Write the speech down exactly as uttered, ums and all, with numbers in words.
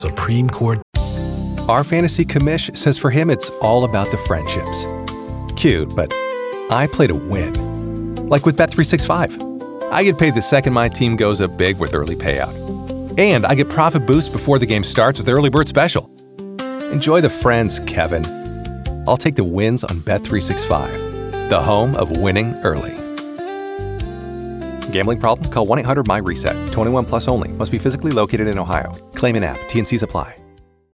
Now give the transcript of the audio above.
Supreme Court. Our fantasy commish says for him it's all about the friendships. Cute, but I play to win. Like with Bet three sixty-five. I get paid the second my team goes up big with early payout. And I get profit boost before the game starts with Early Bird Special. Enjoy the friends, Kevin. I'll take the wins on Bet three sixty-five, the home of winning early. Gambling problem? Call one eight hundred M Y RESET. twenty-one plus only. Must be physically located in Ohio. Claim in app. T N Cs apply.